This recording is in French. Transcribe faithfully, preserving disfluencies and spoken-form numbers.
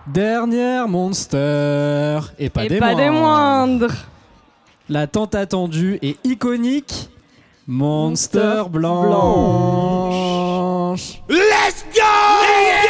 Dernière Monster. Et pas, Et des, pas moindres. des moindres. La tant attendue et iconique Monster, Monster Blanche. Blanche. Let's go!